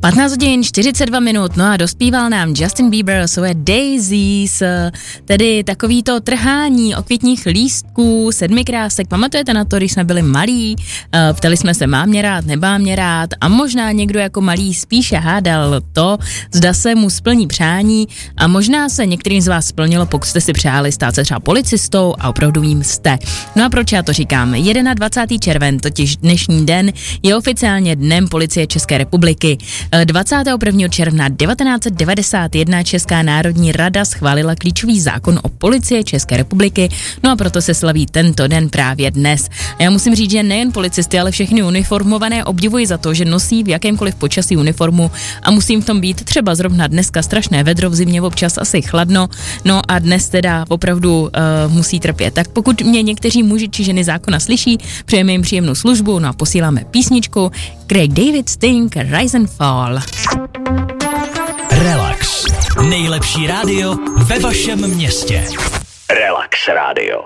15 hodin 42 minut, no a dospíval nám Justin Bieber svoje Daisies, tedy takovýto trhání okvětních lístků, sedmikrásek. Pamatujete na to, když jsme byli malí, ptali jsme se, mám mě rád, nemám mě rád, a možná někdo jako malý spíše hádal to, zda se mu splní přání, a možná se některým z vás splnilo, pokud jste si přáli stát se třeba policistou, a opravdu jim jste. No a proč já to říkám? 21. červen, totiž dnešní den, je oficiálně dnem Policie České republiky. 21. června 1991 Česká národní rada schválila klíčový zákon o Policii České republiky, no a proto se slaví tento den právě dnes. A já musím říct, že nejen policisty, ale všechny uniformované obdivuji za to, že nosí v jakémkoliv počasí uniformu, a musím v tom být třeba zrovna dneska strašné vedro, v zimě občas asi chladno, no a dnes teda opravdu musí trpět. Tak pokud mě někteří muži či ženy zákona slyší, přejeme jim příjemnou službu, no a posíláme písničku Craig David Sting Rise and Fall. Relax. Nejlepší rádio ve vašem městě. Relax Radio.